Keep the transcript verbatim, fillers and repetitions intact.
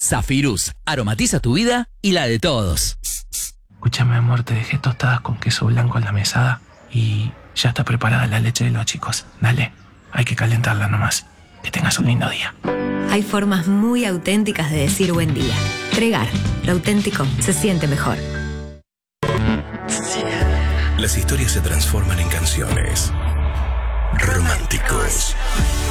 Zafirus, aromatiza tu vida y la de todos. Escúchame, amor, te dejé tostadas con queso blanco en la mesada y ya está preparada la leche de los chicos. Dale, hay que calentarla nomás. Que tengas un lindo día. Hay formas muy auténticas de decir buen día. Tregar, lo auténtico se siente mejor. Las historias se transforman en canciones. Románticos.